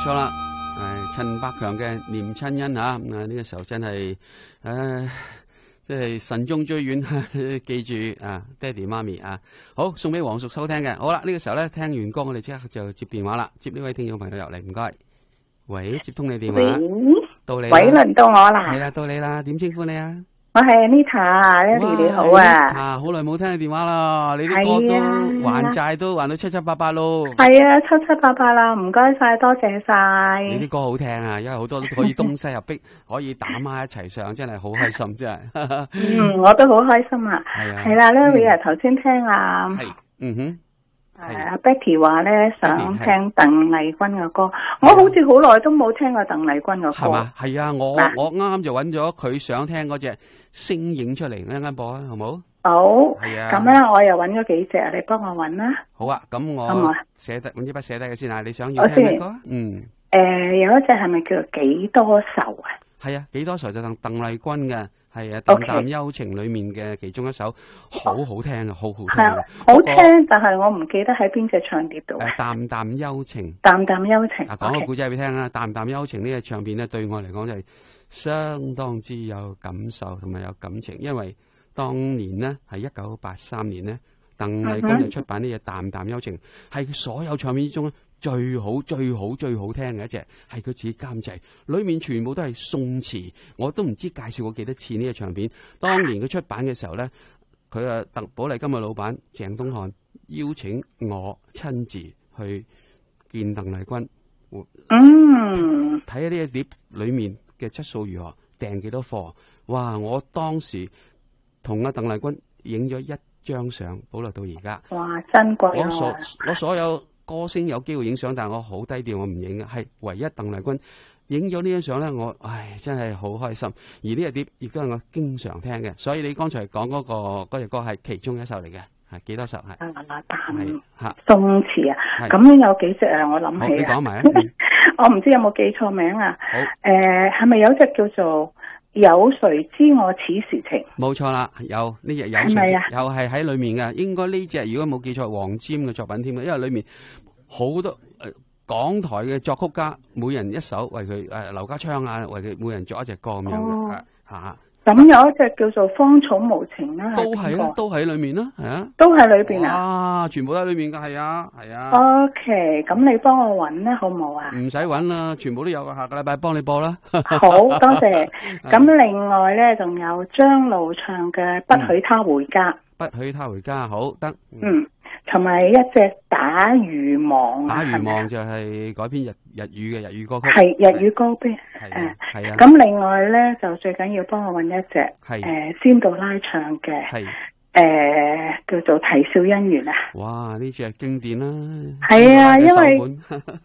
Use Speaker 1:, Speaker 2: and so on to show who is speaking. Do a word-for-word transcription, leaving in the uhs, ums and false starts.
Speaker 1: 錯啦，誒陳百強嘅《念親恩》嚇，咁啊呢個時候真係誒，即係慎終追遠，記住啊，爹哋媽咪啊，好送俾黃叔收聽嘅。好啦，呢個時候咧聽完歌，我哋即刻就接電話啦，接呢位聽眾朋友入嚟，唔該。喂，接通你電話，到你啦。
Speaker 2: 喂，輪到我啦。
Speaker 1: 係啦，到你啦，點稱呼你啊？
Speaker 2: 我係 Anita，Annie 你好啊！
Speaker 1: 啊，好耐冇聽你電話啦，你啲歌都還債都還到七七八八咯。
Speaker 2: 係啊，七七八八啦，唔該晒，多謝晒。
Speaker 1: 你啲歌好聽啊，因為好多都可以東西合璧，可以打孖一齊上，真係好開心，真係。
Speaker 2: 嗯，我都好開心啊。
Speaker 1: 係啊。
Speaker 2: 係啦，Larry啊，頭先聽啊。
Speaker 1: 係，嗯哼。
Speaker 2: 誒，阿 Betty 話咧想聽鄧麗君嘅歌，我好似好耐都冇聽過鄧麗君嘅歌。
Speaker 1: 係嘛？係啊，我我啱啱就揾咗佢想聽嗰隻星影出嚟，一陣間播啊，好冇？
Speaker 2: 好。
Speaker 1: 係啊。咁
Speaker 2: 咧，我又揾咗幾隻，你幫我揾啦。
Speaker 1: 好啊，咁我寫低揾支筆寫低嘅先啊，你想要聽咩歌？嗯。
Speaker 2: 誒，有一隻係咪叫做幾多愁啊？
Speaker 1: 係啊，幾多愁就鄧鄧麗君嘅。係啊，淡淡幽情裏面嘅其中一首，好好聽啊，好好聽啊，
Speaker 2: 好聽，但係我唔記得喺邊隻唱碟度。
Speaker 1: 誒，淡淡幽情，
Speaker 2: 淡淡幽情。
Speaker 1: 啊，講個故仔俾你聽啊，淡淡幽情呢個唱片咧，對我嚟講就係相當之有感受同埋有感情，因為當年呢係一九八三年呢，鄧麗君就出版呢隻淡淡幽情，係佢所有唱片之中咧。最好最好最好聽嘅一隻係佢自己監製，裏面全部都係宋詞，我都唔知介紹過幾多次呢個唱片。當年佢出版嘅時候咧，佢啊特寶麗金嘅老闆鄭東漢邀請我親自去見鄧麗君，
Speaker 2: 嗯，
Speaker 1: 睇下呢隻碟裏面嘅質素如何，訂幾多貨。哇！我當時同阿鄧麗君影咗一張相，保留到而家。
Speaker 2: 哇！珍貴啊！
Speaker 1: 我所我所有。歌星有機會影相，但係我好低調，我唔影嘅。係唯一鄧麗君影咗呢張相咧，我唉真係好開心。而呢隻碟亦都係我經常聽嘅，所以你剛才講嗰、嗰個嗰隻歌係其中一首嚟嘅，係幾多首係？
Speaker 2: 啊，淡
Speaker 1: 吓
Speaker 2: 宋詞啊，咁樣有幾隻啊？我諗起啊，
Speaker 1: 你講埋啊！
Speaker 2: 我唔知有冇記錯名啊？
Speaker 1: 好，誒、
Speaker 2: 呃，係咪有隻叫做？有誰知我此時情？
Speaker 1: 冇錯啦，有呢隻有誰知，又係喺裏面嘅。應該呢隻如果冇記錯，黃霑嘅作品添，因為裏面好多誒、呃、港台嘅作曲家，每人一首為佢誒劉家昌啊，為佢每人作一隻歌咁樣嘅吓。咁、
Speaker 2: 哦啊、有一隻叫做芳草無情啦，
Speaker 1: 都係啊，都喺裏面啦，係啊，
Speaker 2: 都喺裏邊啊，
Speaker 1: 啊，全部都喺裏面噶，係啊，係啊。
Speaker 2: O K，咁你幫我揾咧，好唔好啊？
Speaker 1: 唔使揾啦，全部都有，下個禮拜幫你播啦。
Speaker 2: 好多謝。咁另外咧，仲有張露唱嘅《不許他回家》，
Speaker 1: 嗯，不許他回家，好得。
Speaker 2: 嗯，同埋一隻打魚網，
Speaker 1: 打魚網就係改編日日語嘅日語歌曲，
Speaker 2: 係日語歌編。
Speaker 1: 誒，係啊。
Speaker 2: 咁另外咧，就最緊要幫我揾一隻，
Speaker 1: 係
Speaker 2: 誒仙杜拉唱嘅，
Speaker 1: 係
Speaker 2: 誒叫做《啼笑姻緣》啊。
Speaker 1: 哇，呢隻係經典啦。
Speaker 2: 係啊，因為